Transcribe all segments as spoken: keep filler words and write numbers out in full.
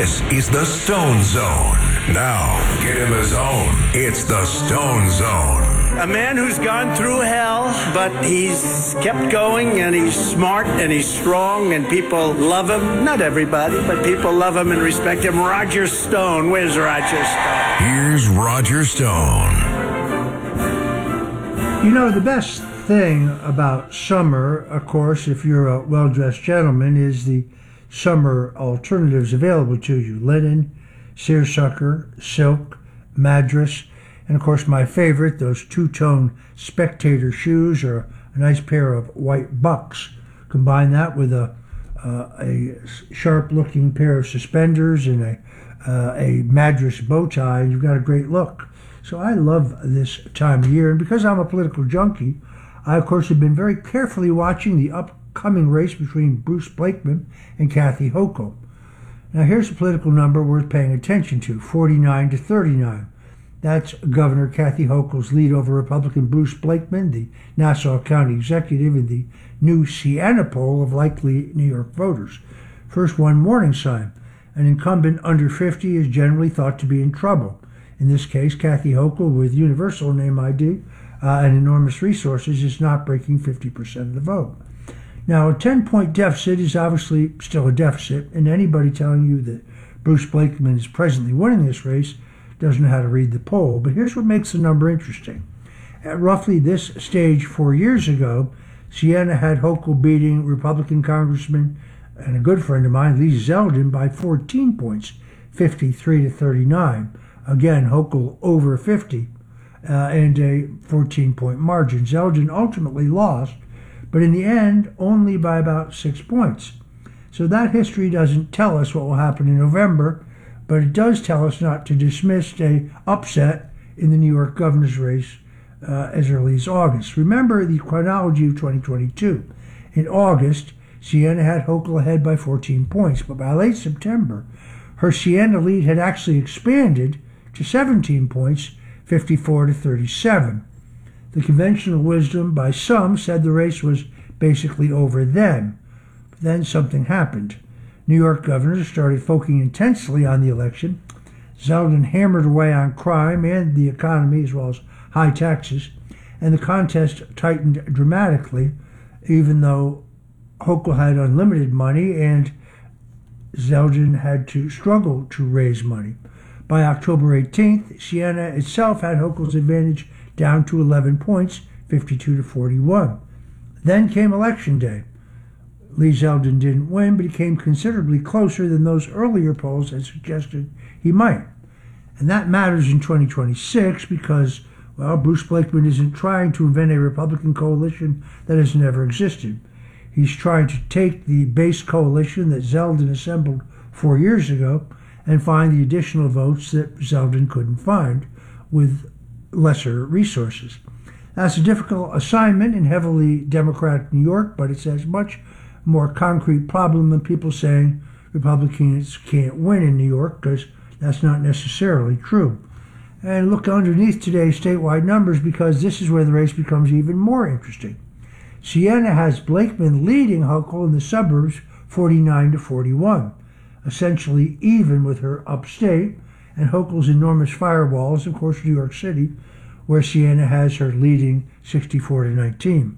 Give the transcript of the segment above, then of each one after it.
This is the Stone Zone. Now, get in the zone. It's the Stone Zone. A man who's gone through hell, but he's kept going, and he's smart, and he's strong, and people love him. Not everybody, but people love him and respect him. Roger Stone. Where's Roger Stone? Here's Roger Stone. You know, the best thing about summer, of course, if you're a well-dressed gentleman, is the summer alternatives available to you. Linen, seersucker, silk, madras, and of course my favorite, those two-tone Spectator shoes or a nice pair of white bucks. Combine that with a uh, a sharp-looking pair of suspenders and a uh, a madras bow tie, and you've got a great look. So I love this time of year, and because I'm a political junkie, I of course have been very carefully watching the upcoming race between Bruce Blakeman and Kathy Hochul. Now here's a political number worth paying attention to, forty-nine to thirty-nine. That's Governor Kathy Hochul's lead over Republican Bruce Blakeman, the Nassau County executive, in the new Siena poll of likely New York voters. First one warning sign. An incumbent under fifty is generally thought to be in trouble. In this case, Kathy Hochul, with universal name I D uh, and enormous resources, is not breaking fifty percent of the vote. Now, a ten-point deficit is obviously still a deficit, and anybody telling you that Bruce Blakeman is presently winning this race doesn't know how to read the poll. But here's what makes the number interesting. At roughly this stage four years ago, Siena had Hochul beating Republican Congressman and a good friend of mine, Lee Zeldin, by fourteen points, fifty-three to thirty-nine. Again, Hochul over fifty uh, and a fourteen-point margin. Zeldin ultimately lost, but in the end, only by about six points. So that history doesn't tell us what will happen in November, but it does tell us not to dismiss a upset in the New York governor's race uh, as early as August. Remember the chronology of twenty twenty-two. In August, Siena had Hochul ahead by fourteen points, but by late September, her Siena lead had actually expanded to seventeen points, fifty-four to thirty-seven. The conventional wisdom by some said the race was basically over then. But then something happened. New York governors started focusing intensely on the election. Zeldin hammered away on crime and the economy, as well as high taxes, and the contest tightened dramatically, even though Hochul had unlimited money and Zeldin had to struggle to raise money. By October eighteenth, Siena itself had Hochul's advantage down to eleven points, fifty-two to forty-one. Then came Election Day. Lee Zeldin didn't win, but he came considerably closer than those earlier polls had suggested he might. And that matters in twenty twenty-six because, well, Bruce Blakeman isn't trying to invent a Republican coalition that has never existed. He's trying to take the base coalition that Zeldin assembled four years ago and find the additional votes that Zeldin couldn't find with lesser resources. That's a difficult assignment in heavily Democratic New York, but it's as much more concrete problem than people saying Republicans can't win in New York, because that's not necessarily true. And look underneath today's statewide numbers, because this is where the race becomes even more interesting. Siena has Blakeman leading Hochul in the suburbs forty-nine to forty-one, essentially even with her upstate, and Hochul's enormous firewalls, of course, New York City, where Siena has her leading sixty-four to nineteen.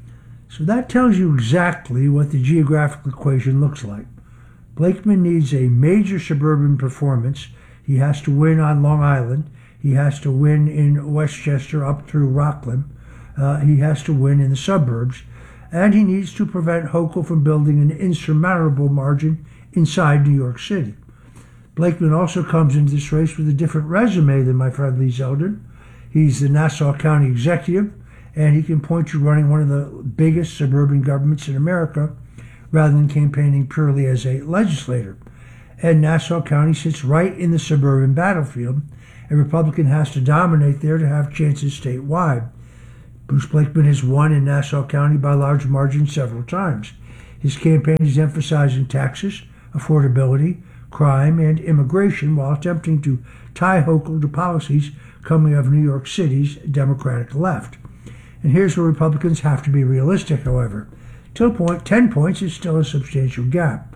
So that tells you exactly what the geographic equation looks like. Blakeman needs a major suburban performance. He has to win on Long Island. He has to win in Westchester up through Rockland. Uh, he has to win in the suburbs. And he needs to prevent Hochul from building an insurmountable margin inside New York City. Blakeman also comes into this race with a different resume than my friend Lee Zeldin. He's the Nassau County executive, and he can point to running one of the biggest suburban governments in America rather than campaigning purely as a legislator. And Nassau County sits right in the suburban battlefield. A Republican has to dominate there to have chances statewide. Bruce Blakeman has won in Nassau County by large margins several times. His campaign is emphasizing taxes, affordability, crime, and immigration while attempting to tie Hochul to policies coming out of New York City's Democratic left. And here's where Republicans have to be realistic, however. Till point, ten points is still a substantial gap.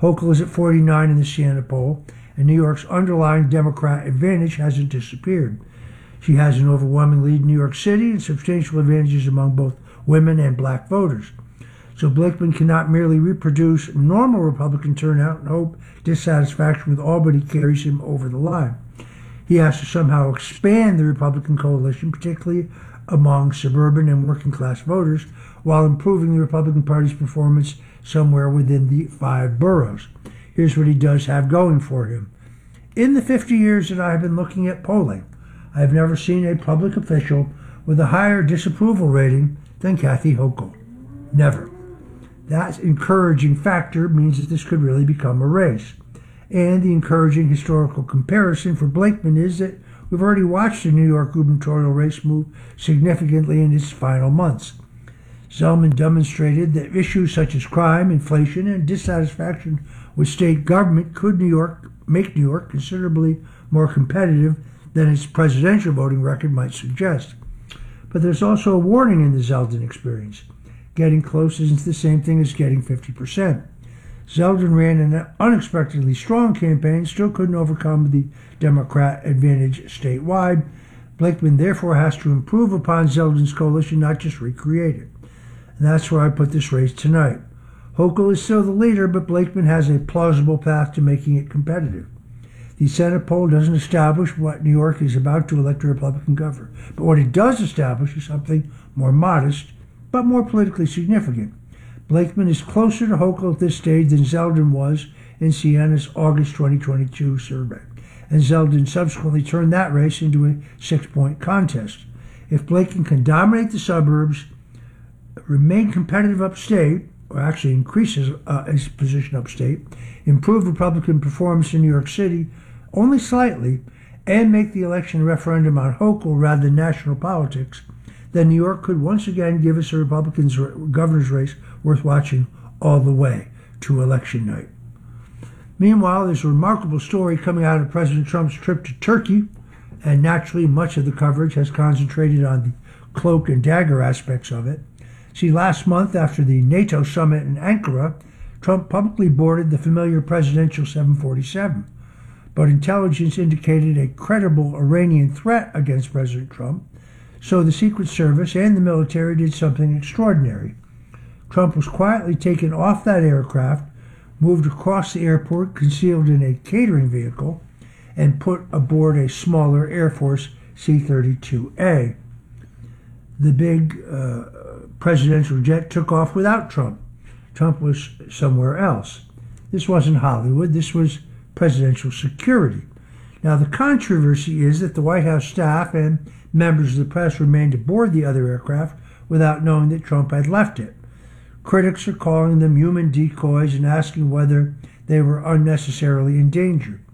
Hochul is at forty-nine in the Siena poll, and New York's underlying Democrat advantage hasn't disappeared. She has an overwhelming lead in New York City and substantial advantages among both women and black voters. So Blakeman cannot merely reproduce normal Republican turnout and hope dissatisfaction with Albany carries him over the line. He has to somehow expand the Republican coalition, particularly among suburban and working-class voters, while improving the Republican Party's performance somewhere within the five boroughs. Here's what he does have going for him. In the fifty years that I have been looking at polling, I have never seen a public official with a higher disapproval rating than Kathy Hochul. Never. That encouraging factor means that this could really become a race. And the encouraging historical comparison for Blakeman is that we've already watched the New York gubernatorial race move significantly in its final months. Zeldin demonstrated that issues such as crime, inflation, and dissatisfaction with state government could New York make New York considerably more competitive than its presidential voting record might suggest. But there's also a warning in the Zeldin experience. Getting close isn't the same thing as getting fifty percent. Zeldin ran an unexpectedly strong campaign, still couldn't overcome the Democrat advantage statewide. Blakeman therefore has to improve upon Zeldin's coalition, not just recreate it. And that's where I put this race tonight. Hochul is still the leader, but Blakeman has a plausible path to making it competitive. The Senate poll doesn't establish what New York is about to elect a Republican governor, but what it does establish is something more modest, but more politically significant. Blakeman is closer to Hochul at this stage than Zeldin was in Siena's August twenty twenty-two survey, and Zeldin subsequently turned that race into a six-point contest. If Blakeman can dominate the suburbs, remain competitive upstate, or actually increases uh, his position upstate, improve Republican performance in New York City only slightly, and make the election referendum on Hochul rather than national politics, then New York could once again give us a Republican's governor's race worth watching all the way to election night. Meanwhile, there's a remarkable story coming out of President Trump's trip to Turkey, and naturally much of the coverage has concentrated on the cloak and dagger aspects of it. See, last month, after the NATO summit in Ankara, Trump publicly boarded the familiar presidential seven forty-seven. But intelligence indicated a credible Iranian threat against President Trump, so the Secret Service and the military did something extraordinary. Trump was quietly taken off that aircraft, moved across the airport concealed in a catering vehicle, and put aboard a smaller Air Force C thirty-two A. The big uh, presidential jet took off without Trump. Trump was somewhere else. This wasn't Hollywood. This was presidential security. Now, the controversy is that the White House staff and members of the press remained aboard the other aircraft without knowing that Trump had left it. Critics are calling them human decoys and asking whether they were unnecessarily endangered.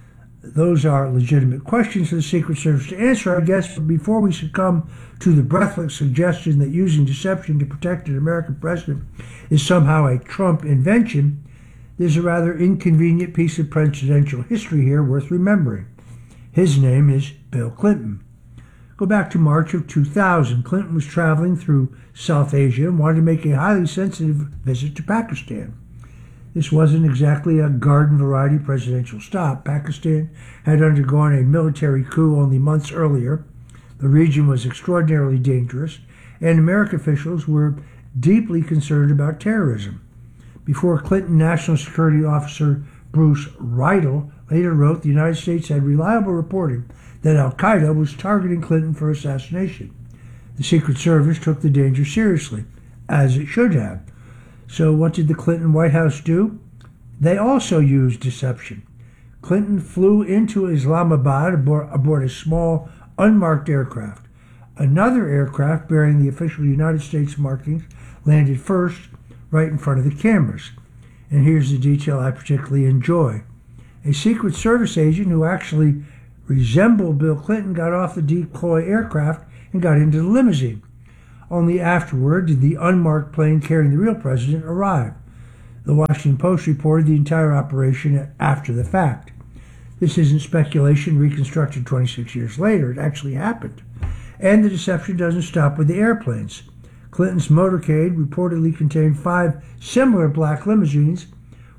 Those are legitimate questions for the Secret Service to answer, I guess, but before we succumb to the breathless suggestion that using deception to protect an American president is somehow a Trump invention, there's a rather inconvenient piece of presidential history here worth remembering. His name is Bill Clinton. Go back to March of two thousand. Clinton was traveling through South Asia and wanted to make a highly sensitive visit to Pakistan. This wasn't exactly a garden variety presidential stop. Pakistan had undergone a military coup only months earlier. The region was extraordinarily dangerous, and American officials were deeply concerned about terrorism. Before Clinton, National Security Officer Bruce Riedel later wrote the United States had reliable reporting that al-Qaeda was targeting Clinton for assassination. The Secret Service took the danger seriously, as it should have. So what did the Clinton White House do? They also used deception. Clinton flew into Islamabad aboard, aboard a small, unmarked aircraft. Another aircraft bearing the official United States markings landed first, right in front of the cameras. And here's the detail I particularly enjoy. A Secret Service agent who actually resembled Bill Clinton got off the decoy aircraft and got into the limousine. Only afterward did the unmarked plane carrying the real president arrive. The Washington Post reported the entire operation after the fact. This isn't speculation reconstructed twenty-six years later. It actually happened. And the deception doesn't stop with the airplanes. Clinton's motorcade reportedly contained five similar black limousines,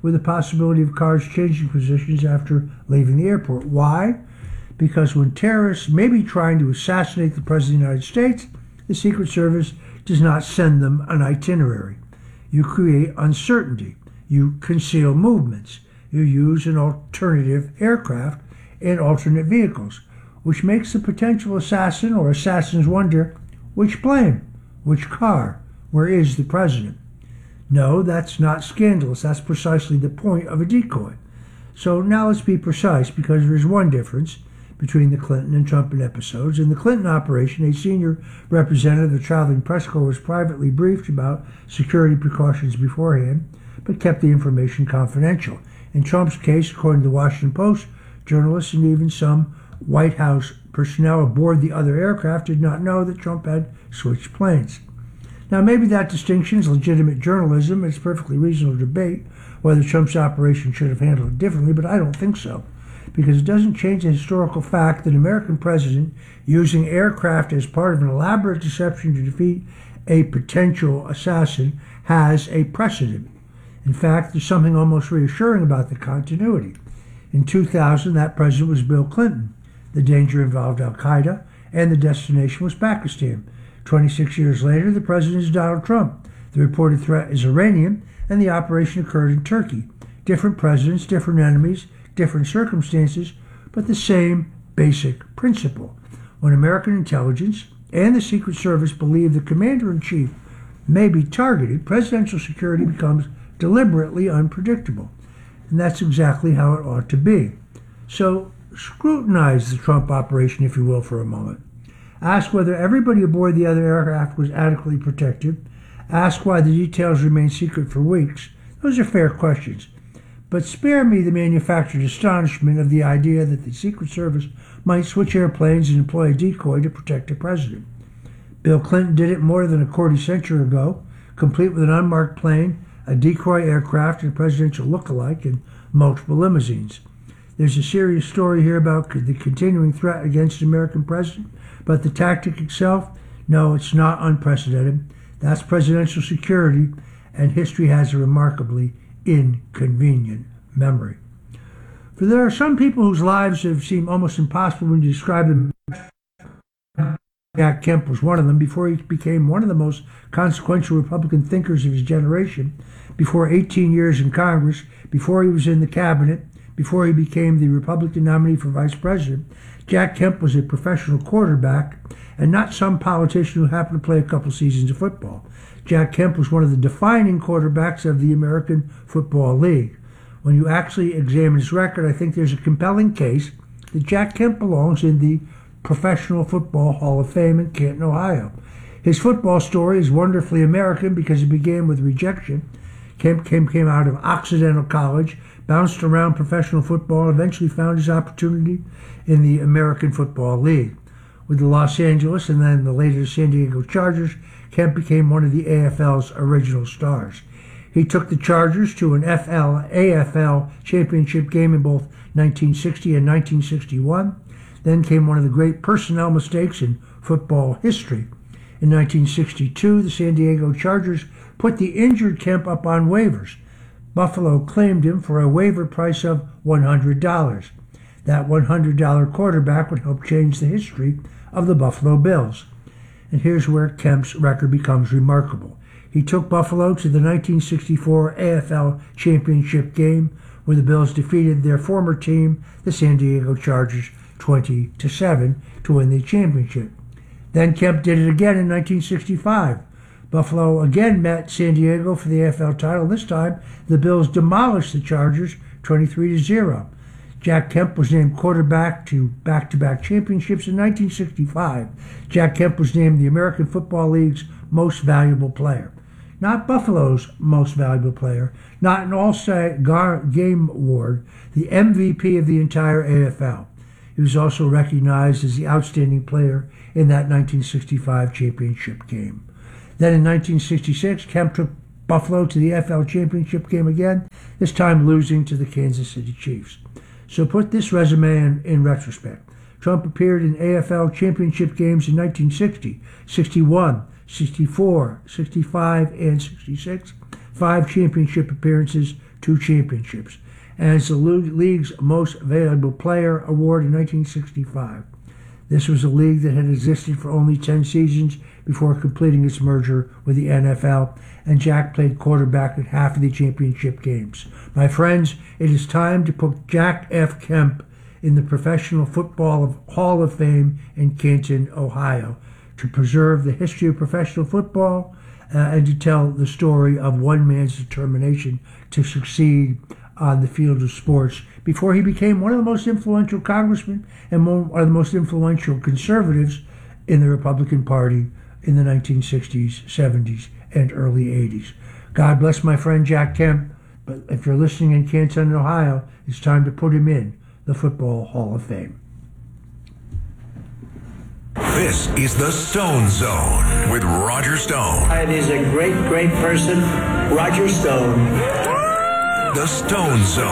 with the possibility of cars changing positions after leaving the airport. Why? Because when terrorists may be trying to assassinate the President of the United States, the Secret Service does not send them an itinerary. You create uncertainty. You conceal movements. You use an alternative aircraft and alternate vehicles, which makes the potential assassin or assassins wonder, which plane? Which car? Where is the president? No, that's not scandalous. That's precisely the point of a decoy. So now let's be precise, because there's one difference between the Clinton and Trump episodes. In the Clinton operation, a senior representative of the traveling press corps was privately briefed about security precautions beforehand, but kept the information confidential. In Trump's case, according to the Washington Post, journalists and even some White House personnel aboard the other aircraft did not know that Trump had switched planes. Now, maybe that distinction is legitimate journalism. It's perfectly reasonable to debate whether Trump's operation should have handled it differently, but I don't think so, because it doesn't change the historical fact that an American president using aircraft as part of an elaborate deception to defeat a potential assassin has a precedent. In fact, there's something almost reassuring about the continuity. In two thousand, that president was Bill Clinton. The danger involved al-Qaeda, and the destination was Pakistan. twenty-six years later, the president is Donald Trump. The reported threat is Iranian, and the operation occurred in Turkey. Different presidents, different enemies, different circumstances, but the same basic principle. When American intelligence and the Secret Service believe the commander-in-chief may be targeted, presidential security becomes deliberately unpredictable. And that's exactly how it ought to be. So scrutinize the Trump operation, if you will, for a moment. Ask whether everybody aboard the other aircraft was adequately protected. Ask why the details remained secret for weeks. Those are fair questions. But spare me the manufactured astonishment of the idea that the Secret Service might switch airplanes and employ a decoy to protect the president. Bill Clinton did it more than a quarter century ago, complete with an unmarked plane, a decoy aircraft, and a presidential look-alike, and multiple limousines. There's a serious story here about the continuing threat against the American president, but the tactic itself, no, it's not unprecedented. That's presidential security, and history has a remarkably inconvenient memory. For there are some people whose lives have seemed almost impossible when you describe them. Jack Kemp was one of them. Before he became one of the most consequential Republican thinkers of his generation, before eighteen years in Congress, before he was in the cabinet, before he became the Republican nominee for vice president, Jack Kemp was a professional quarterback and not some politician who happened to play a couple seasons of football. Jack Kemp was one of the defining quarterbacks of the American Football League. When you actually examine his record, I think there's a compelling case that Jack Kemp belongs in the Professional Football Hall of Fame in Canton, Ohio. His football story is wonderfully American because it began with rejection. Kemp came, came out of Occidental College, bounced around professional football, and eventually found his opportunity in the American Football League. With the Los Angeles and then the later San Diego Chargers, Kemp became one of the A F L's original stars. He took the Chargers to an F L A F L championship game in both nineteen sixty and nineteen sixty-one. Then came one of the great personnel mistakes in football history. In nineteen sixty-two, the San Diego Chargers put the injured Kemp up on waivers. Buffalo claimed him for a waiver price of one hundred dollars. That one hundred dollars quarterback would help change the history of the Buffalo Bills. And here's where Kemp's record becomes remarkable. He took Buffalo to the nineteen sixty-four A F L championship game, where the Bills defeated their former team, the San Diego Chargers, twenty to seven, to win the championship. Then Kemp did it again in nineteen sixty-five. Buffalo again met San Diego for the A F L title. This time, the Bills demolished the Chargers twenty-three to zero. Jack Kemp was named quarterback to back-to-back championships in nineteen sixty-five. Jack Kemp was named the American Football League's most valuable player. Not Buffalo's most valuable player, not an all-star game award, the M V P of the entire A F L. He was also recognized as the outstanding player in that nineteen sixty-five championship game. Then in nineteen sixty-six, Kemp took Buffalo to the A F L championship game again, this time losing to the Kansas City Chiefs. So put this resume in, in retrospect. Trump appeared in A F L championship games in nineteen sixty, sixty-one, sixty-four, sixty-five, and sixty-six. Five championship appearances, two championships, and as the league's most valuable player award in nineteen sixty-five. This was a league that had existed for only ten seasons before completing its merger with the N F L, and Jack played quarterback in half of the championship games. My friends, it is time to put Jack F. Kemp in the Professional Football Hall of Fame in Canton, Ohio, to preserve the history of professional football uh, and to tell the story of one man's determination to succeed on the field of sports before he became one of the most influential congressmen and one of the most influential conservatives in the Republican Party in the nineteen sixties, seventies, and early eighties. God bless my friend Jack Kemp, but if you're listening in Canton, Ohio, it's time to put him in the Football Hall of Fame. This is the Stone Zone with Roger Stone. And he's a great, great person, Roger Stone. The Stone Zone.